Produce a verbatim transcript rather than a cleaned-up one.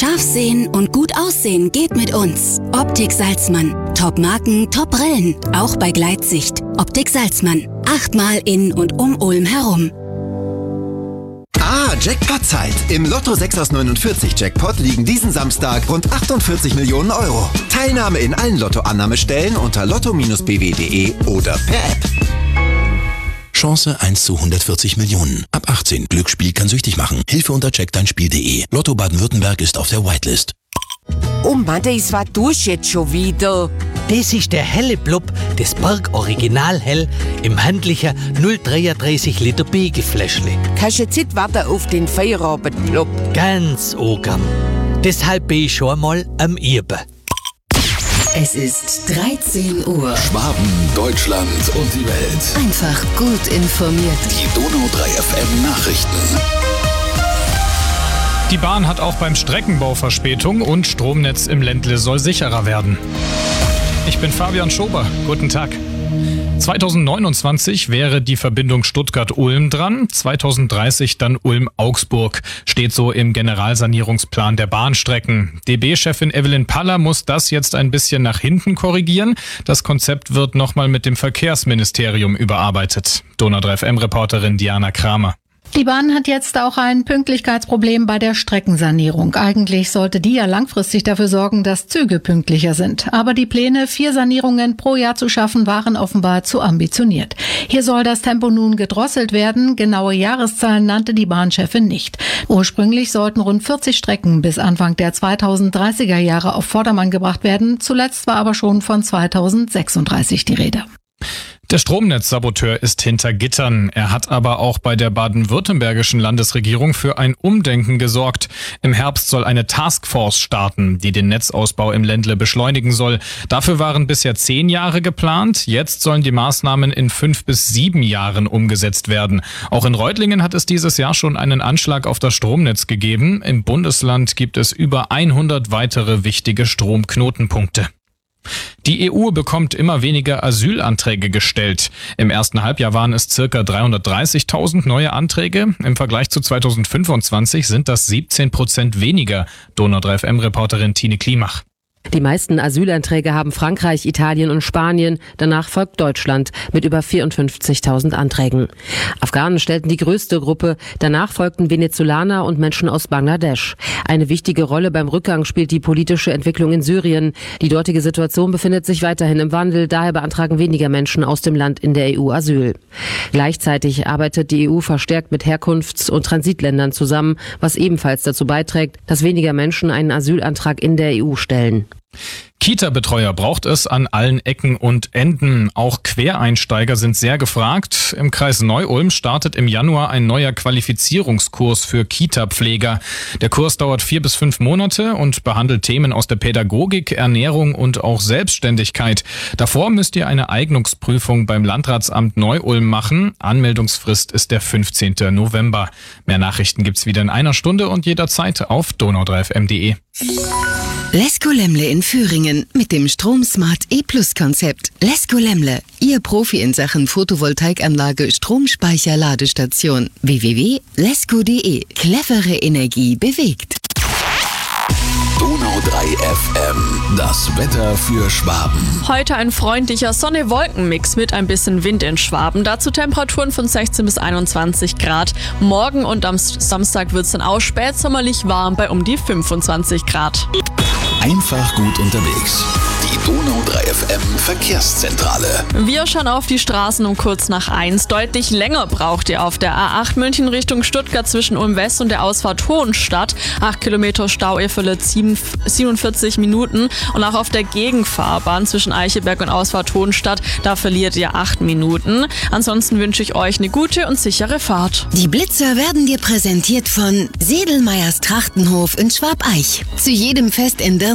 Scharf sehen und gut aussehen geht mit uns. Optik Salzmann. Top-Marken, Top-Brillen. Auch bei Gleitsicht. Optik Salzmann. Achtmal in und um Ulm herum. Ah, Jackpot-Zeit. Im Lotto sechs aus neunundvierzig Jackpot liegen diesen Samstag rund achtundvierzig Millionen Euro. Teilnahme in allen Lottoannahmestellen unter lotto Bindestrich b w punkt de oder per App. Chance eins zu hundertvierzig Millionen. Ab achtzehn. Glücksspiel kann süchtig machen. Hilfe unter check dein spiel punkt de. Lotto Baden-Württemberg ist auf der Whitelist. Oh Mann, was war das jetzt schon wieder? Das ist der helle Blub des Berg Original Hell im handlichen null Komma dreiunddreißig Liter Bege-Fläschle. Kannst du jetzt nicht warten auf den Feierabend-Blub? Ganz ogern. Deshalb bin ich schon mal am Üben. Es ist dreizehn Uhr. Schwaben, Deutschland und die Welt. Einfach gut informiert. Die Donau drei F M Nachrichten. Die Bahn hat auch beim Streckenbau Verspätung und Stromnetz im Ländle soll sicherer werden. Ich bin Fabian Schober. Guten Tag. zweitausendneunundzwanzig wäre die Verbindung Stuttgart-Ulm dran, zweitausenddreißig dann Ulm-Augsburg, steht so im Generalsanierungsplan der Bahnstrecken. D B-Chefin Evelyn Paller muss das jetzt ein bisschen nach hinten korrigieren. Das Konzept wird nochmal mit dem Verkehrsministerium überarbeitet. Donau drei F M-Reporterin Diana Kramer. Die Bahn hat jetzt auch ein Pünktlichkeitsproblem bei der Streckensanierung. Eigentlich sollte die ja langfristig dafür sorgen, dass Züge pünktlicher sind. Aber die Pläne, vier Sanierungen pro Jahr zu schaffen, waren offenbar zu ambitioniert. Hier soll das Tempo nun gedrosselt werden. Genaue Jahreszahlen nannte die Bahnchefin nicht. Ursprünglich sollten rund vierzig Strecken bis Anfang der zweitausenddreißiger Jahre auf Vordermann gebracht werden. Zuletzt war aber schon von zweitausendsechsunddreißig die Rede. Der Stromnetzsaboteur ist hinter Gittern. Er hat aber auch bei der baden-württembergischen Landesregierung für ein Umdenken gesorgt. Im Herbst soll eine Taskforce starten, die den Netzausbau im Ländle beschleunigen soll. Dafür waren bisher zehn Jahre geplant. Jetzt sollen die Maßnahmen in fünf bis sieben Jahren umgesetzt werden. Auch in Reutlingen hat es dieses Jahr schon einen Anschlag auf das Stromnetz gegeben. Im Bundesland gibt es über hundert weitere wichtige Stromknotenpunkte. Die E U bekommt immer weniger Asylanträge gestellt. Im ersten Halbjahr waren es circa dreihundertdreißigtausend neue Anträge. Im Vergleich zu zweitausendfünfundzwanzig sind das siebzehn Prozent weniger. Donau drei F M-Reporterin Tine Klimach. Die meisten Asylanträge haben Frankreich, Italien und Spanien. Danach folgt Deutschland mit über vierundfünfzigtausend Anträgen. Afghanen stellten die größte Gruppe. Danach folgten Venezolaner und Menschen aus Bangladesch. Eine wichtige Rolle beim Rückgang spielt die politische Entwicklung in Syrien. Die dortige Situation befindet sich weiterhin im Wandel. Daher beantragen weniger Menschen aus dem Land in der E U Asyl. Gleichzeitig arbeitet die E U verstärkt mit Herkunfts- und Transitländern zusammen, was ebenfalls dazu beiträgt, dass weniger Menschen einen Asylantrag in der E U stellen. Kita-Betreuer braucht es an allen Ecken und Enden. Auch Quereinsteiger sind sehr gefragt. Im Kreis Neu-Ulm startet im Januar ein neuer Qualifizierungskurs für Kita-Pfleger. Der Kurs dauert vier bis fünf Monate und behandelt Themen aus der Pädagogik, Ernährung und auch Selbstständigkeit. Davor müsst ihr eine Eignungsprüfung beim Landratsamt Neu-Ulm machen. Anmeldungsfrist ist der fünfzehnten November. Mehr Nachrichten gibt's wieder in einer Stunde und jederzeit auf donau drei F M punkt de. Lesko Lemle in Thüringen mit dem Stromsmart E-Plus-Konzept. Lesko Lemle, Ihr Profi in Sachen Photovoltaikanlage, Stromspeicher, Ladestation. w w w punkt lesko punkt de. Clevere Energie bewegt. Donau drei F M. Das Wetter für Schwaben. Heute ein freundlicher Sonne-Wolken-Mix mit ein bisschen Wind in Schwaben. Dazu Temperaturen von sechzehn bis einundzwanzig Grad. Morgen und am Samstag wird es dann auch spätsommerlich warm bei um die fünfundzwanzig Grad. Einfach gut unterwegs. Die Donau drei F M Verkehrszentrale. Wir schauen auf die Straßen um kurz nach eins. Deutlich länger braucht ihr auf der A acht München Richtung Stuttgart zwischen Ulm West und der Ausfahrt Hohenstadt. acht Kilometer Stau, ihr verliert siebenundvierzig Minuten. Und auch auf der Gegenfahrbahn zwischen Eichelberg und Ausfahrt Hohenstadt, da verliert ihr acht Minuten. Ansonsten wünsche ich euch eine gute und sichere Fahrt. Die Blitzer werden dir präsentiert von Sedelmeyers Trachtenhof in Schwabeich. Zu jedem Fest in Dirn